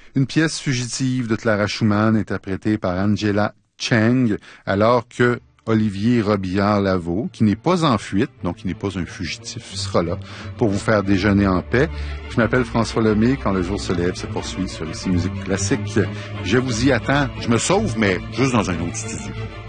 Une pièce fugitive de Clara Schumann, interprétée par Angela Cheng, alors que Olivier Robillard-Lavaux, qui n'est pas en fuite, donc qui n'est pas un fugitif, sera là pour vous faire déjeuner en paix. Je m'appelle François Lemay. Quand le jour se lève, se poursuit sur Ici Musique Classique. Je vous y attends. Je me sauve, mais juste dans un autre studio.